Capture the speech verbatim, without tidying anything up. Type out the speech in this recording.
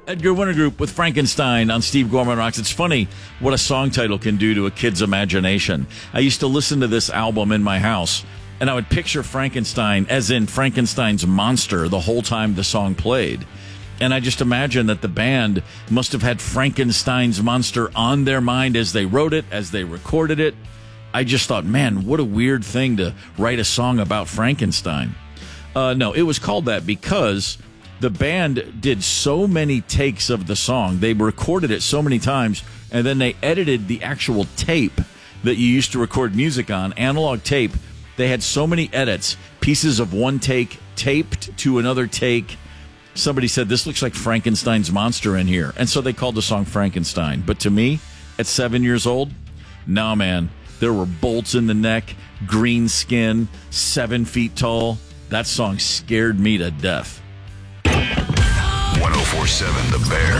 Edgar Winter Group with Frankenstein on Steve Gorman Rocks. It's funny what a song title can do to a kid's imagination. I used to listen to this album in my house, and I would picture Frankenstein as in Frankenstein's monster the whole time the song played. And I just imagine that the band must have had Frankenstein's monster on their mind as they wrote it, as they recorded it. I just thought, man, what a weird thing to write a song about Frankenstein. Uh, no, it was called that because the band did so many takes of the song. They recorded it so many times, and then they edited the actual tape that you used to record music on, analog tape. They had so many edits, pieces of one take taped to another take. Somebody said, this looks like Frankenstein's monster in here. And so they called the song Frankenstein. But to me, at seven years old, nah, man, there were bolts in the neck, green skin, seven feet tall. That song scared me to death. one oh four point seven The Bear.